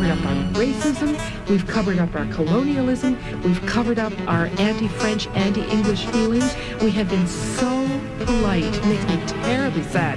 covered up our racism, we've covered up our colonialism, we've covered up our anti-French, anti-English feelings. We have been so polite. It makes me terribly sad